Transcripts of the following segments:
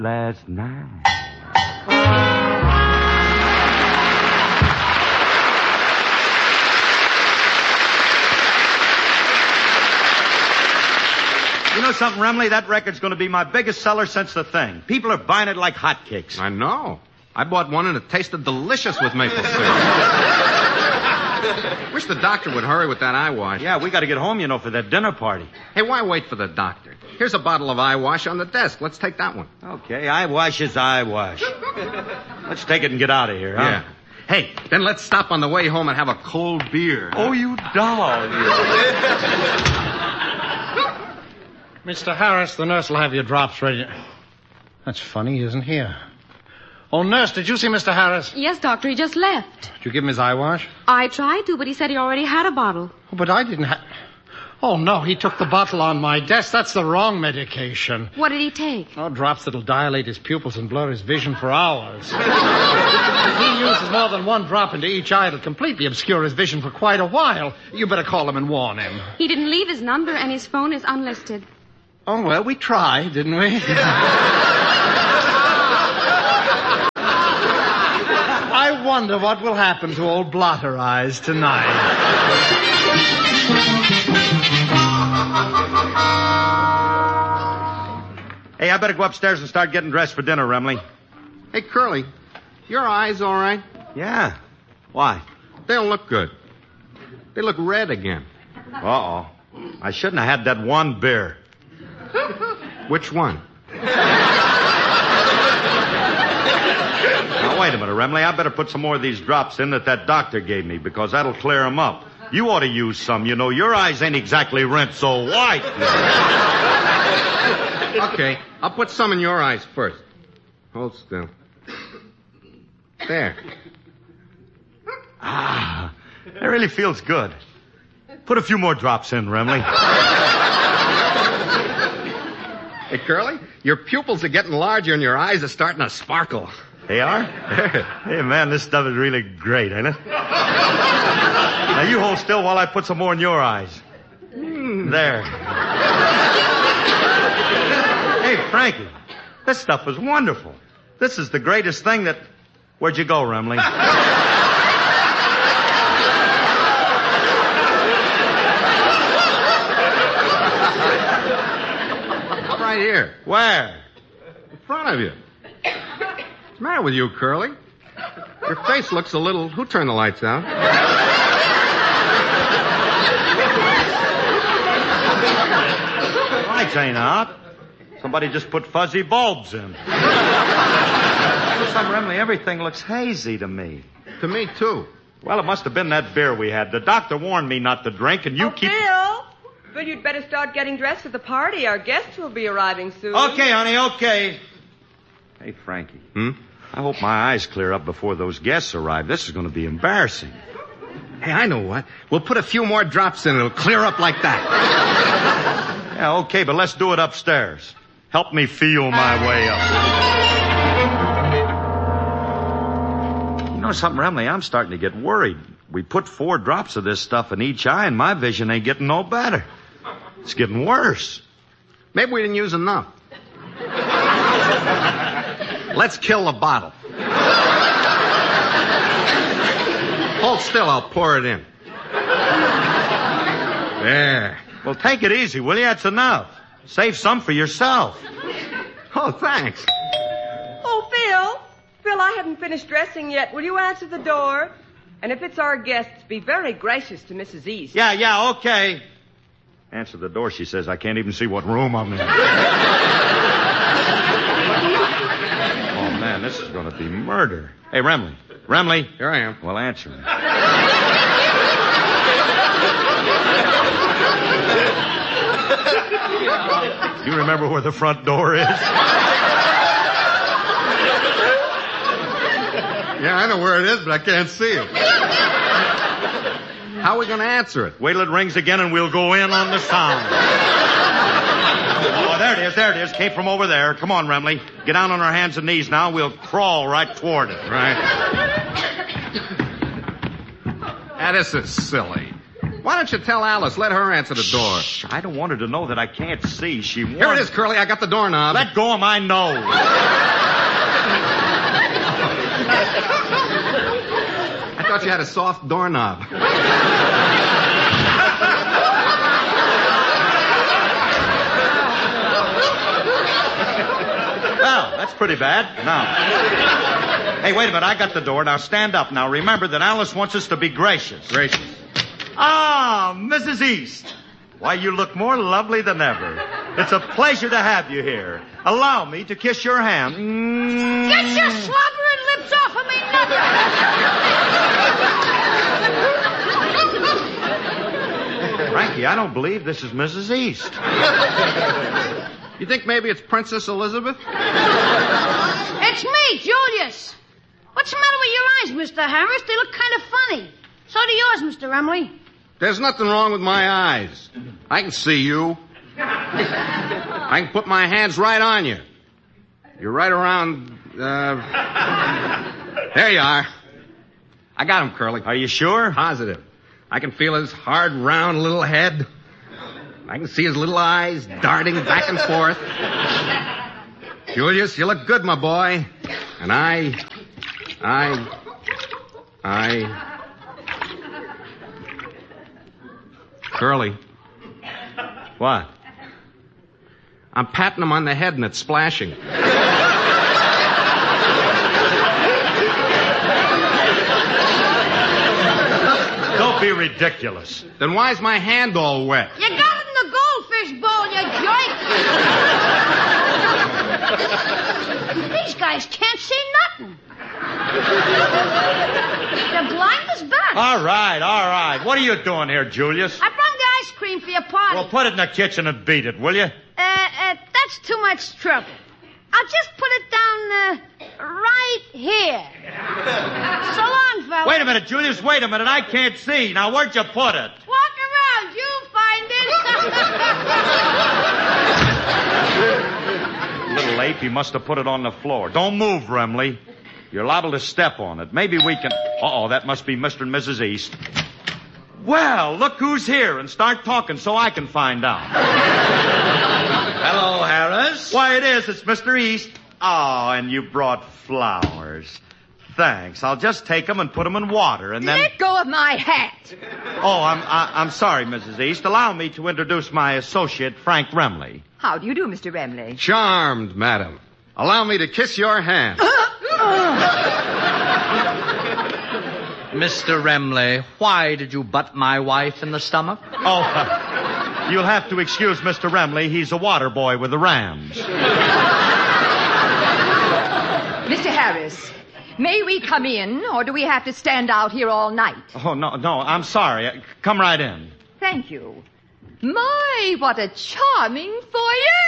last night. You know something, Remley? That record's going to be my biggest seller since the thing. People are buying it like hotcakes. I know. I bought one and it tasted delicious with maple syrup. Wish the doctor would hurry with that eye wash. Yeah, we got to get home, for that dinner party. Hey, why wait for the doctor? Here's a bottle of eye wash on the desk. Let's take that one. Okay, eye wash is eye wash. Let's take it and get out of here, huh? Yeah. Hey, then let's stop on the way home and have a cold beer. Oh, you dog. Mr. Harris, the nurse will have your drops ready. That's funny, he isn't here. Oh, nurse, did you see Mr. Harris? Yes, doctor, he just left. Did you give him his eye wash? I tried to, but he said he already had a bottle. Oh, but I didn't have... Oh, no, he took the bottle on my desk. That's the wrong medication. What did he take? Oh, drops that'll dilate his pupils and blur his vision for hours. If he uses more than one drop into each eye, it'll completely obscure his vision for quite a while. You better call him and warn him. He didn't leave his number, and his phone is unlisted. Oh, well, we tried, didn't we? I wonder what will happen to old Blotter Eyes tonight. Hey, I better go upstairs and start getting dressed for dinner, Remley. Hey, Curly, your eyes all right? Yeah. Why? They don't look good. They look red again. Uh-oh. I shouldn't have had that one beer. Which one? Now, wait a minute, Remley. I better put some more of these drops in that doctor gave me, because that'll clear them up. You ought to use some. Your eyes ain't exactly rinsed so white. Okay, I'll put some in your eyes first. Hold still. There. Ah, that really feels good. Put a few more drops in, Remley. Hey, Curly, your pupils are getting larger and your eyes are starting to sparkle. They are? Hey, man, this stuff is really great, ain't it? Now, you hold still while I put some more in your eyes. There. Hey, Frankie, this stuff is wonderful. This is the greatest thing that... Where'd you go, Remley? Right here. Where? In front of you. What's the matter with you, Curly? Your face looks a little... Who turned the lights out? Lights ain't out. Somebody just put fuzzy bulbs in. Some Remley, everything looks hazy to me. To me, too. Well, it must have been that beer we had. The doctor warned me not to drink, and you keep... Bill, you'd better start getting dressed for the party. Our guests will be arriving soon. Okay, honey, okay. Hey, Frankie. Hmm? I hope my eyes clear up before those guests arrive. This is going to be embarrassing. Hey, I know what. We'll put a few more drops in. It'll clear up like that. Yeah, okay, but let's do it upstairs. Help me feel my way up. You know something, Remley? I'm starting to get worried. We put 4 drops of this stuff in each eye, and my vision ain't getting no better. It's getting worse. Maybe we didn't use enough. Let's kill the bottle. Hold still, I'll pour it in. There. Well, take it easy, will you? That's enough. Save some for yourself. Oh, thanks. Oh, Phil. Phil, I haven't finished dressing yet. Will you answer the door? And if it's our guests, be very gracious to Mrs. East. Yeah, okay. Answer the door, she says. I can't even see what room I'm in. Oh, man, this is going to be murder. Hey, Remley. Remley. Here I am. Well, answer me. You remember where the front door is? Yeah, I know where it is, but I can't see it. How are we going to answer it? Wait till it rings again and we'll go in on the sound. Oh, there it is. Came from over there. Come on, Remley. Get down on our hands and knees now. We'll crawl right toward it. Right. This is silly. Why don't you tell Alice? Let her answer the door. Shh, I don't want her to know that I can't see. She wants... Here it is, Curly. I got the doorknob. Let go of my nose. I thought you had a soft doorknob. Well, that's pretty bad. Now, hey, wait a minute. I got the door. Now, stand up. Now, remember that Alice wants us to be gracious. Gracious. Ah, Mrs. East. Why, you look more lovely than ever. It's a pleasure to have you here. Allow me to kiss your hand. Get your slobbering lips off of me, Frankie, I don't believe this is Mrs. East. You think maybe it's Princess Elizabeth? It's me, Julius. What's the matter with your eyes, Mr. Harris? They look kind of funny. So do yours, Mr. Remley. There's nothing wrong with my eyes. I can see you. I can put my hands right on you. You're right around, There you are. I got him, Curly. Are you sure? Positive. I can feel his hard, round little head. I can see his little eyes darting back and forth. Julius, you look good, my boy. And Curly. What? I'm patting him on the head and it's splashing. Don't be ridiculous. Then why's my hand all wet? You got it in the goldfish bowl, you joke. These guys can't see nothing. They're blind as bats. All right. What are you doing here, Julius? I brought the ice cream for your party. Well, put it in the kitchen and beat it, will you? That's too much trouble. I'll just put it down, right here. So long, fella. Wait a minute, Julius. Wait a minute. I can't see. Now, where'd you put it? Walk around. You'll find it. Little ape, he must have put it on the floor. Don't move, Remley. You're liable to step on it. Maybe we can... Uh-oh, that must be Mr. and Mrs. East. Well, look who's here, and start talking so I can find out. Hello, Harris. Why, it is. It's Mr. East. Oh, and you brought flowers. Thanks. I'll just take them and put them in water, and then... Let go of my hat. Oh, I'm sorry, Mrs. East. Allow me to introduce my associate, Frank Remley. How do you do, Mr. Remley? Charmed, madam. Allow me to kiss your hand. Mr. Remley, why did you butt my wife in the stomach? Oh, you'll have to excuse Mr. Remley. He's a water boy with the Rams. Mr. Harris, may we come in, or do we have to stand out here all night? Oh, no, I'm sorry. Come right in. Thank you. My, what a charming foyer!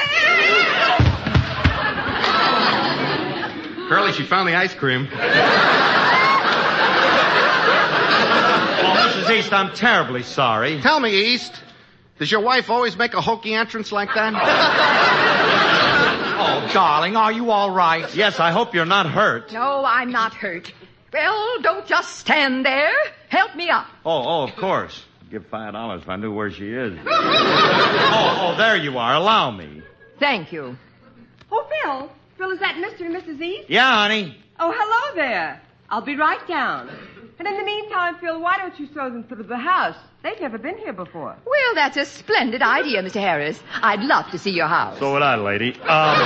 Curly, she found the ice cream. Oh, Mrs. East, I'm terribly sorry. Tell me, East, does your wife always make a hokey entrance like that? Oh, darling, are you all right? Yes, I hope you're not hurt. No, I'm not hurt. Well, don't just stand there. Help me up. Oh, of course. I'd give $5 if I knew where she is. Oh, there you are. Allow me. Thank you. Oh, Phil. Phil, is that Mr. and Mrs. East? Yeah, honey. Oh, hello there. I'll be right down. And in the meantime, Phil, why don't you show them through the house? They've never been here before. Well, that's a splendid idea, Mr. Harris. I'd love to see your house. So would I, lady.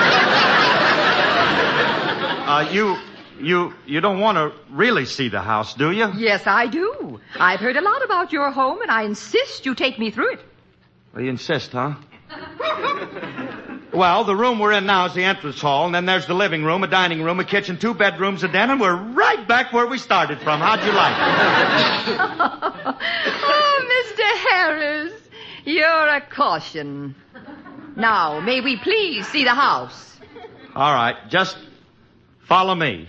You don't want to really see the house, do you? Yes, I do. I've heard a lot about your home, and I insist you take me through it. Well, you insist, huh? Well, the room we're in now is the entrance hall, and then there's the living room, a dining room, a kitchen, 2 bedrooms, a den, and we're right back where we started from. How'd you like it? Oh, Mr. Harris, you're a caution. Now, may we please see the house? All right, just follow me.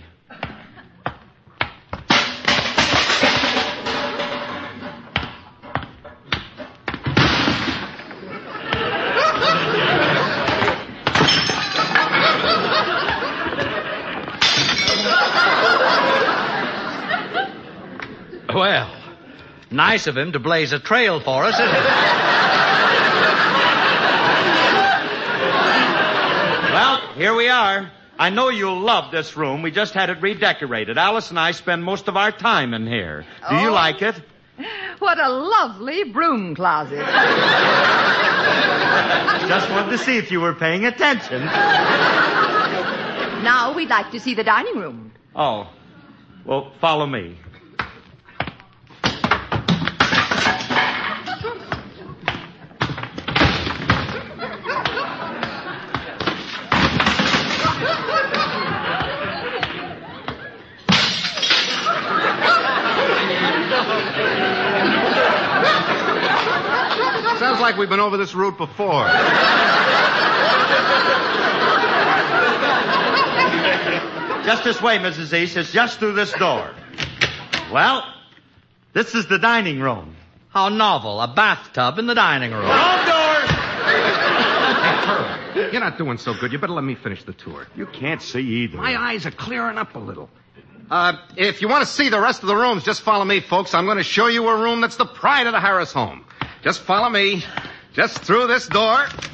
Nice of him to blaze a trail for us, isn't it? Well, here we are. I know you'll love this room. We just had it redecorated. Alice and I spend most of our time in here. Do you like it? What a lovely broom closet. Just wanted to see if you were paying attention. Now we'd like to see the dining room. Oh. Well, follow me. Sounds like we've been over this route before. Just this way, Mrs. East. It's just through this door. Well, this is the dining room. How novel. A bathtub in the dining room. Wrong door! You're not doing so good. You better let me finish the tour. You can't see either. My eyes are clearing up a little. If you want to see the rest of the rooms, just follow me, folks. I'm going to show you a room that's the pride of the Harris home. Just follow me. Just through this door.